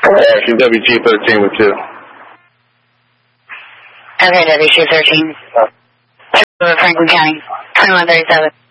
She's WG13 with 2. Okay, WG13. Franklin County, 2137.